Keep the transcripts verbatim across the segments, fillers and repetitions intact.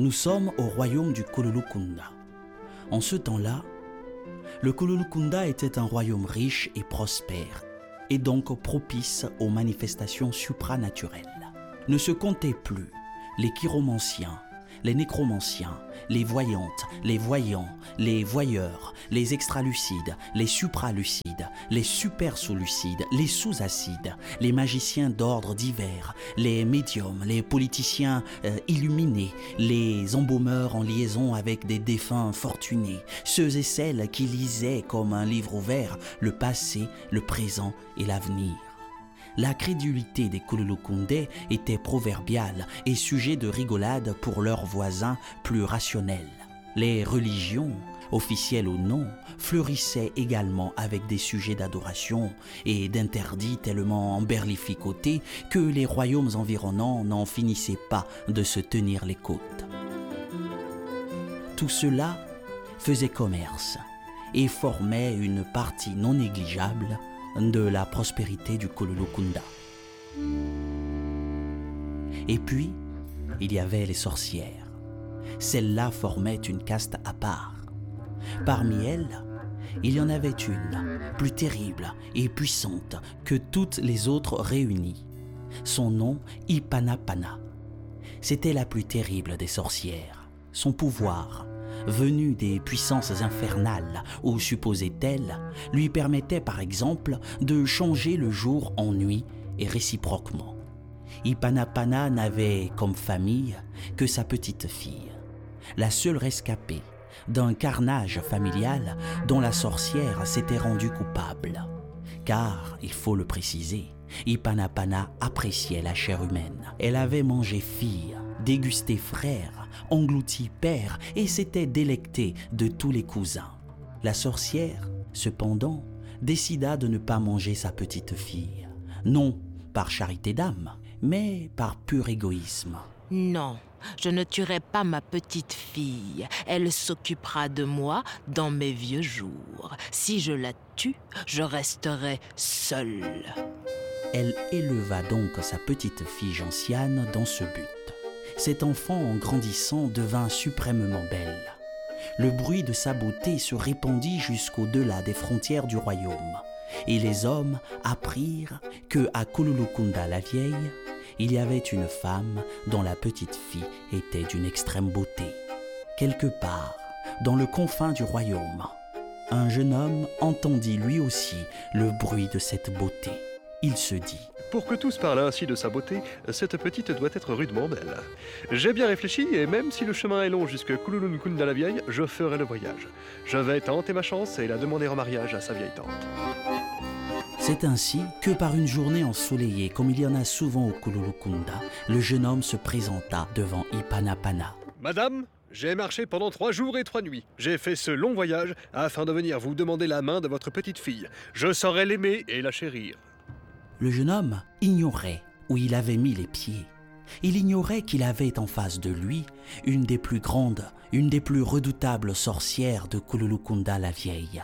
Nous sommes au royaume du Kululukunda. En ce temps-là, le Kululukunda était un royaume riche et prospère, et donc propice aux manifestations supranaturelles. Ne se comptaient plus les chiromanciens, les nécromanciens, les voyantes, les voyants, les voyeurs, les extralucides, les supralucides, les supersous-lucides, les sous-acides, les magiciens d'ordre divers, les médiums, les politiciens euh, illuminés, les embaumeurs en liaison avec des défunts fortunés, ceux et celles qui lisaient comme un livre ouvert le passé, le présent et l'avenir. La crédulité des Kululukundais était proverbiale et sujet de rigolade pour leurs voisins plus rationnels. Les religions, officielles ou non, fleurissaient également avec des sujets d'adoration et d'interdits tellement emberlificotés que les royaumes environnants n'en finissaient pas de se tenir les côtes. Tout cela faisait commerce et formait une partie non négligeable de la prospérité du Kululukunda. Et puis, il y avait les sorcières. Celles-là formaient une caste à part. Parmi elles, il y en avait une, plus terrible et puissante que toutes les autres réunies. Son nom, Ipanapana. C'était la plus terrible des sorcières. Son pouvoir, venu des puissances infernales ou supposait-elle, lui permettait par exemple de changer le jour en nuit et réciproquement. Ipanapana n'avait comme famille que sa petite fille, la seule rescapée d'un carnage familial dont la sorcière s'était rendue coupable. Car, il faut le préciser, Ipanapana appréciait la chair humaine. Elle avait mangé fille, dégusté frère, englouti père et s'était délectée de tous les cousins. La sorcière, cependant, décida de ne pas manger sa petite fille. Non par charité d'âme, mais par pur égoïsme. Non, je ne tuerai pas ma petite fille. Elle s'occupera de moi dans mes vieux jours. Si je la tue, je resterai seule. Elle éleva donc sa petite fille Gentiane dans ce but. Cet enfant, en grandissant, devint suprêmement belle. Le bruit de sa beauté se répandit jusqu'au-delà des frontières du royaume, et les hommes apprirent que à Kululukunda la vieille, il y avait une femme dont la petite fille était d'une extrême beauté. Quelque part, dans le confin du royaume, un jeune homme entendit lui aussi le bruit de cette beauté. Il se dit: pour que tous parlent ainsi de sa beauté, cette petite doit être rudement belle. J'ai bien réfléchi, et même si le chemin est long jusque Kululukunda la vieille, je ferai le voyage. Je vais tenter ma chance et la demander en mariage à sa vieille tante. C'est ainsi que par une journée ensoleillée, comme il y en a souvent au Kululukunda, le jeune homme se présenta devant Ipanapana. Madame, j'ai marché pendant trois jours et trois nuits. J'ai fait ce long voyage afin de venir vous demander la main de votre petite fille. Je saurais l'aimer et la chérir. Le jeune homme ignorait où il avait mis les pieds. Il ignorait qu'il avait en face de lui une des plus grandes, une des plus redoutables sorcières de Kululukunda la vieille.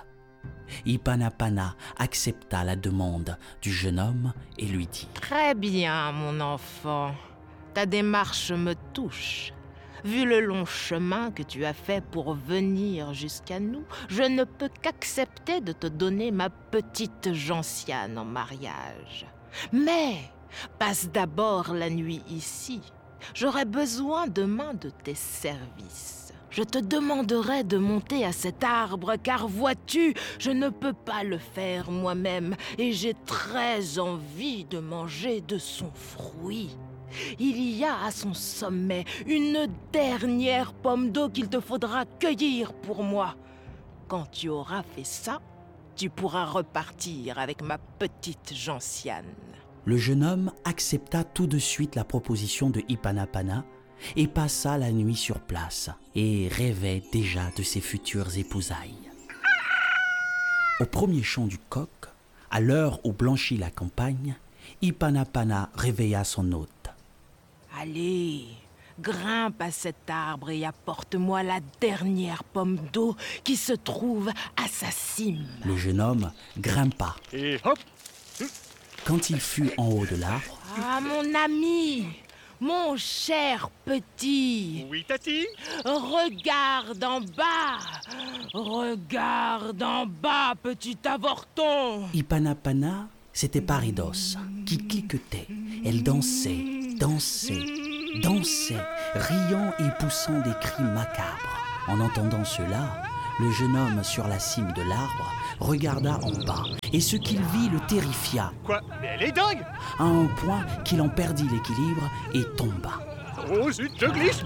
Ipanapana accepta la demande du jeune homme et lui dit: Très bien, mon enfant. Ta démarche me touche. Vu le long chemin que tu as fait pour venir jusqu'à nous, je ne peux qu'accepter de te donner ma petite Gentiane en mariage. Mais passe d'abord la nuit ici. J'aurai besoin demain de tes services. Je te demanderai de monter à cet arbre, car vois-tu, je ne peux pas le faire moi-même et j'ai très envie de manger de son fruit. Il y a à son sommet une dernière pomme d'eau qu'il te faudra cueillir pour moi. Quand tu auras fait ça, tu pourras repartir avec ma petite Gentiane. Le jeune homme accepta tout de suite la proposition de Ipanapana et passa la nuit sur place et rêvait déjà de ses futures épousailles. Au premier chant du coq, à l'heure où blanchit la campagne, Ipanapana réveilla son hôte. Allez, grimpe à cet arbre et apporte-moi la dernière pomme d'eau qui se trouve à sa cime. Le jeune homme grimpa. Et hop! Quand il fut en haut de l'arbre, Ah, mon ami, Mon cher petit, Oui, Tati? regarde en bas. Regarde en bas, petit avorton. Ipanapana, c'était Paridos, qui cliquetait. Elle dansait, dansait, dansait, riant et poussant des cris macabres. En entendant cela, le jeune homme sur la cime de l'arbre regarda en bas, et ce qu'il vit le terrifia, Quoi? Mais elle est dingue! à un point qu'il en perdit l'équilibre et tomba. Oh zut, je glisse!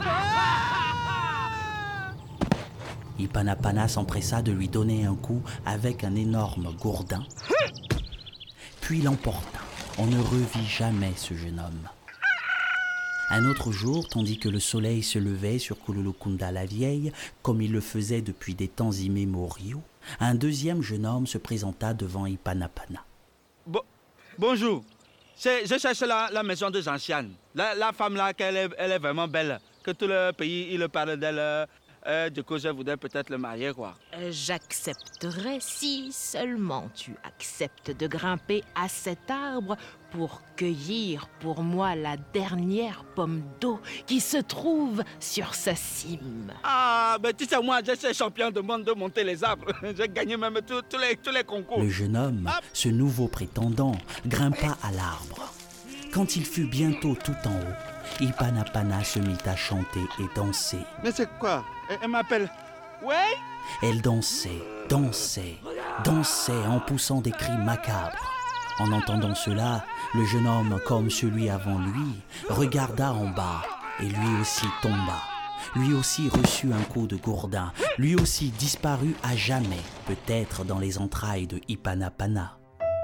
Ipanapana s'empressa de lui donner un coup avec un énorme gourdin, puis l'emporta. On ne revit jamais ce jeune homme. Un autre jour, tandis que le soleil se levait sur Kululukunda la vieille, comme il le faisait depuis des temps immémoriaux, un deuxième jeune homme se présenta devant Ipanapana. Bon, bonjour. C'est- je cherche la, la maison des anciennes. La, la femme là, qu'elle est, elle est vraiment belle. Que tout le pays, il parle d'elle. Euh, euh, du coup, je voudrais peut-être le marier, quoi. Euh, J'accepterai si seulement tu acceptes de grimper à cet arbre pour cueillir pour moi la dernière pomme d'eau qui se trouve sur sa cime. Ah, ben tu sais, moi, je suis champion du monde de monter les arbres. J'ai gagné même tous tous les, tous les concours. Le jeune homme, ce nouveau prétendant, grimpa à l'arbre. Quand il fut bientôt tout en haut, Ipanapana se mit à chanter et danser. Mais c'est quoi? Elle, elle m'appelle. Ouais? Elle dansait, dansait, dansait en poussant des cris macabres. En entendant cela, le jeune homme, comme celui avant lui, regarda en bas et lui aussi tomba. Lui aussi reçut un coup de gourdin, lui aussi disparut à jamais, peut-être dans les entrailles de Ipanapana.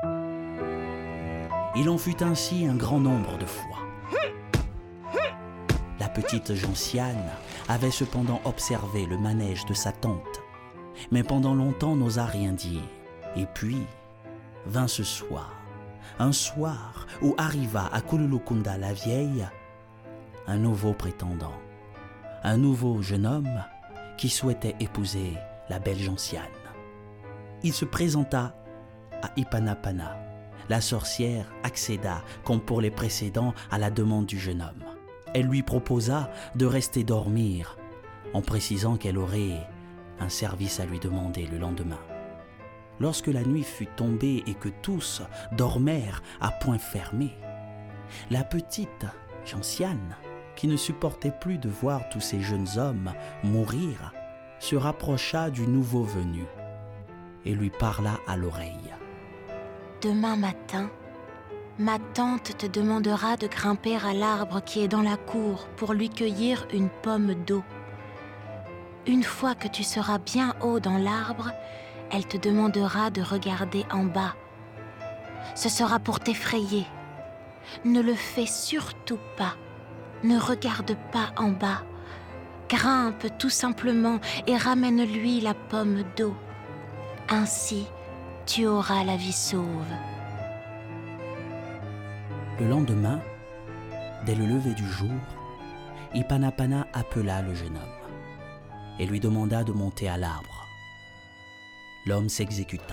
Il en fut ainsi un grand nombre de fois. La petite Gentiane avait cependant observé le manège de sa tante, mais pendant longtemps n'osa rien dire. Et puis, vint ce soir, un soir où arriva à Kululukunda la vieille un nouveau prétendant, un nouveau jeune homme qui souhaitait épouser la belle Gentiane. Il se présenta à Ipanapana. La sorcière accéda, comme pour les précédents, à la demande du jeune homme. Elle lui proposa de rester dormir, en précisant qu'elle aurait un service à lui demander le lendemain. Lorsque la nuit fut tombée et que tous dormèrent à point fermé, la petite Gentiane, qui ne supportait plus de voir tous ces jeunes hommes mourir, se rapprocha du nouveau venu et lui parla à l'oreille. Demain matin, ma tante te demandera de grimper à l'arbre qui est dans la cour pour lui cueillir une pomme d'eau. Une fois que tu seras bien haut dans l'arbre, elle te demandera de regarder en bas. Ce sera pour t'effrayer. Ne le fais surtout pas. Ne regarde pas en bas. Grimpe tout simplement et ramène-lui la pomme d'eau. Ainsi, tu auras la vie sauve. Le lendemain, dès le lever du jour, Ipanapana appela le jeune homme et lui demanda de monter à l'arbre. L'homme s'exécuta.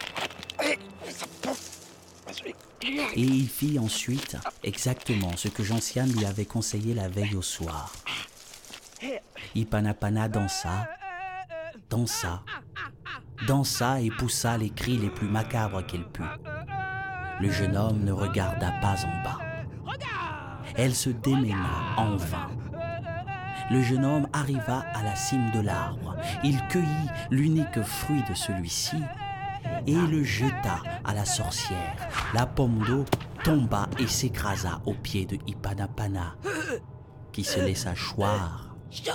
Et il fit ensuite exactement ce que Gentiane lui avait conseillé la veille au soir. Ipanapana dansa, dansa, dansa et poussa les cris les plus macabres qu'elle put. Le jeune homme ne regarda pas en bas. Elle se démena en vain. Le jeune homme arriva à la cime de l'arbre. Il cueillit l'unique fruit de celui-ci et le jeta à la sorcière. La pomme d'eau tomba et s'écrasa aux pieds de Ipanapana, qui se laissa choir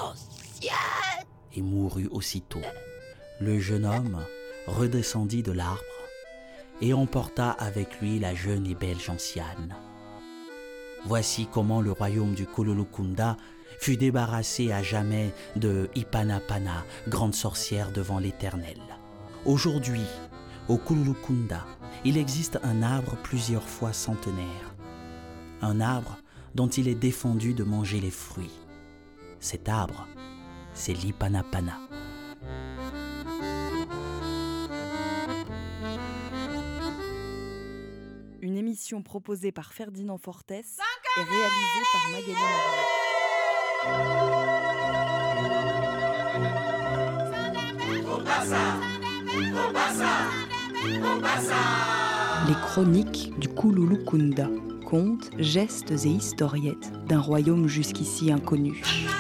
et mourut aussitôt. Le jeune homme redescendit de l'arbre et emporta avec lui la jeune et belle Gentiane. Voici comment le royaume du Kululukunda fut débarrassé à jamais de Ipanapana, grande sorcière devant l'Éternel. Aujourd'hui, au Kululukunda, il existe un arbre plusieurs fois centenaire. Un arbre dont il est défendu de manger les fruits. Cet arbre, c'est l'Ipanapana. Une émission proposée par Ferdinand Fortès. Cinq est réalisé par Magali Maria. Les chroniques du Kululukunda, contes, gestes et historiettes d'un royaume jusqu'ici inconnu.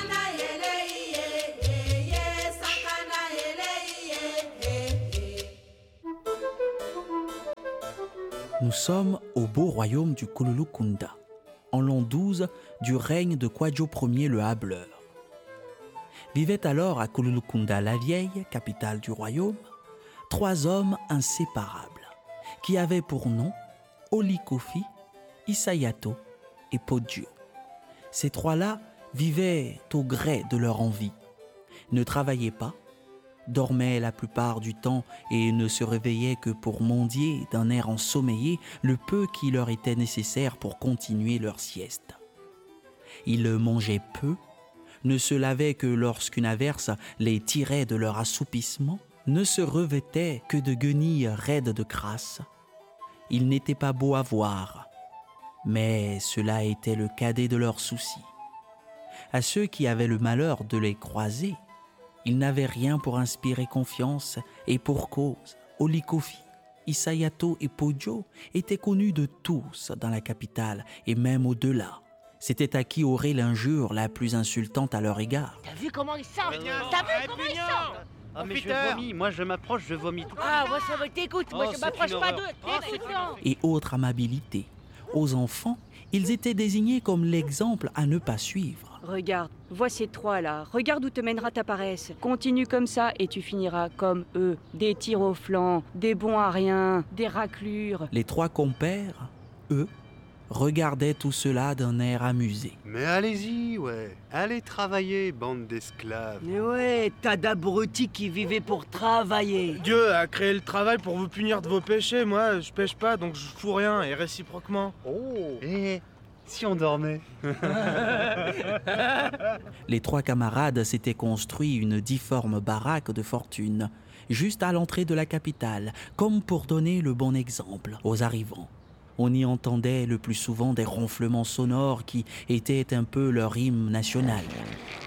Nous sommes au beau royaume du Kululukunda, en l'an douze du règne de Kwadjo Ier le Hableur. Vivaient alors à Kululukunda la Vieille, capitale du royaume, trois hommes inséparables, qui avaient pour nom Olikofi, Isayato et Podjo. Ces trois-là vivaient au gré de leur envie, ne travaillaient pas, dormaient la plupart du temps et ne se réveillaient que pour mendier d'un air ensommeillé le peu qui leur était nécessaire pour continuer leur sieste. Ils mangeaient peu, ne se lavaient que lorsqu'une averse les tirait de leur assoupissement, ne se revêtaient que de guenilles raides de crasse. Ils n'étaient pas beaux à voir, mais cela était le cadet de leurs soucis. À ceux qui avaient le malheur de les croiser, ils n'avaient rien pour inspirer confiance, et pour cause, Olikofi, Isayato et Podjo étaient connus de tous dans la capitale et même au-delà. C'était à qui aurait l'injure la plus insultante à leur égard. T'as vu comment ils sortent? T'as vu comment ils sortent? Ah mais je vomis, moi je m'approche, je vomis tout. Ah, moi ça va, t'écoute, moi Oh, je c'est m'approche une pas horreur. d'eux. Oh, c'est une horreur. Et autres amabilités. Aux enfants, ils étaient désignés comme l'exemple à ne pas suivre. Regarde, vois ces trois-là, regarde où te mènera ta paresse. Continue comme ça et tu finiras comme eux. Des tirs au flanc, des bons à rien, des raclures. Les trois compères, eux, regardaient tout cela d'un air amusé. Mais allez-y, ouais. Allez travailler, bande d'esclaves. Mais ouais, tas d'abrutis qui vivaient pour travailler. Dieu a créé le travail pour vous punir de vos péchés. Moi, je pêche pas, donc je fous rien, et réciproquement. Oh. Eh, si on dormait. Les trois camarades s'étaient construits une difforme baraque de fortune, juste à l'entrée de la capitale, comme pour donner le bon exemple aux arrivants. On y entendait le plus souvent des ronflements sonores qui étaient un peu leur hymne national.